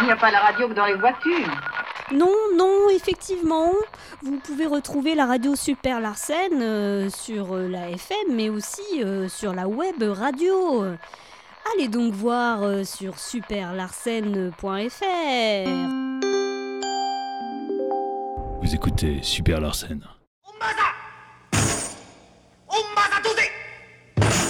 Il n'y a pas la radio que dans les voitures. Non, effectivement. Vous pouvez retrouver la radio Super Larsen sur la FM, mais aussi sur la web radio. Allez donc voir sur superlarsen.fr. Vous écoutez Super Larsen.